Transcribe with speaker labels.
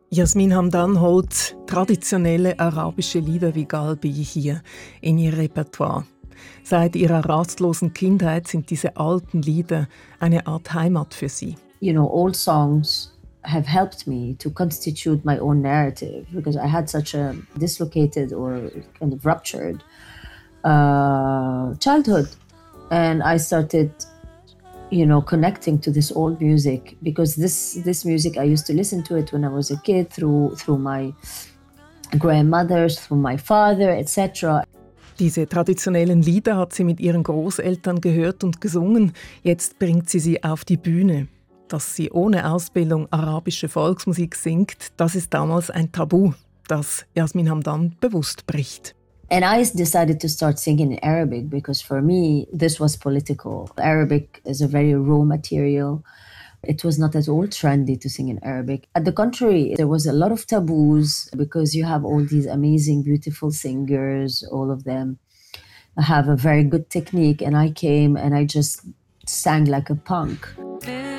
Speaker 1: Yasmin Hamdan holt traditionelle arabische Lieder wie Galbi hier in ihr Repertoire. Seit ihrer rastlosen Kindheit sind diese alten Lieder eine Art Heimat für sie.
Speaker 2: You know, old songs have helped me to constitute my own narrative because I had such a dislocated or kind of ruptured childhood. And I started, connecting to this old music because this music, I used to listen to it when I was a kid through my grandmothers, through my father, etc.
Speaker 1: Diese traditionellen Lieder hat sie mit ihren Großeltern gehört und gesungen. Jetzt bringt sie auf die Bühne. Dass sie ohne Ausbildung arabische Volksmusik singt, das ist damals ein Tabu, das Yasmin Hamdan bewusst bricht.
Speaker 2: And I decided to start singing in Arabic because for me, this was political. Arabic is a very raw material. It was not at all trendy to sing in Arabic. At the contrary, there was a lot of taboos because you have all these amazing, beautiful singers, all of them have a very good technique. And I came and I just sang like a punk.